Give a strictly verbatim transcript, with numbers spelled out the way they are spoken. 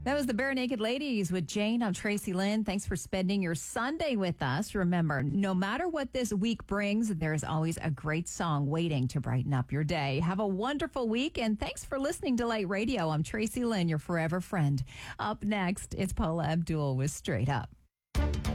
That was the Bare Naked Ladies with Jane. I'm Tracy Lynn. Thanks for spending your Sunday with us. Remember, no matter what this week brings, there's always a great song waiting to brighten up your day. Have a wonderful week, and thanks for listening to Light Radio. I'm Tracy Lynn, your forever friend. Up next, it's Paula Abdul with Straight Up.